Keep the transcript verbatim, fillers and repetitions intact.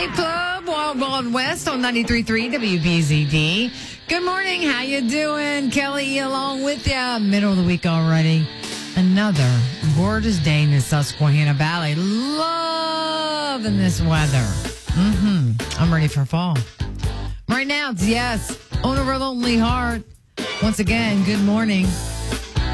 Club, Wild Wild West on ninety-three point three W B Z D. Good morning. How you doing? Kelly along with you. Middle of the week already. Another gorgeous day in the Susquehanna Valley. Loving this weather. Mm-hmm. I'm ready for fall. Right now, it's yes. Owner of a Lonely Heart. Once again, good morning.